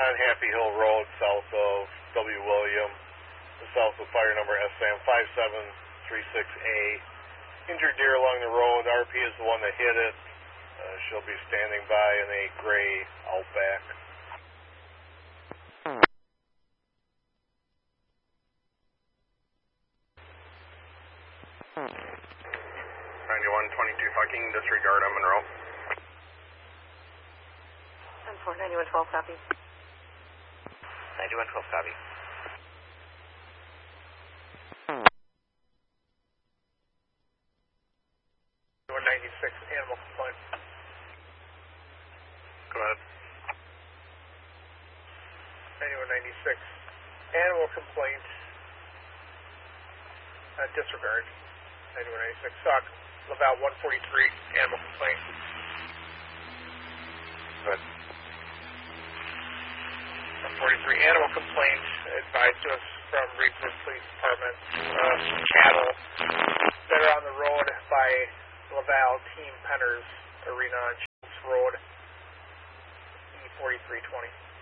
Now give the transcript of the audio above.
on Happy Hill Road, south of W. William, south of fire number SM 5736A. Injured deer along the road. RP is the one that hit it. She'll be standing by in a gray Outback. 9122 fucking disregard on Monroe. 9112 copy. 9112 copy. 196 animal complaint. Go ahead. 9196 animal complaint. Disregard. 9196 SOC. Laval 143 animal complaint. Go ahead. 143 animal complaint advised to us from Reedford Police Department. Cattle that are on the road by Laval Team Penners Arena on Schultz Road, E4320.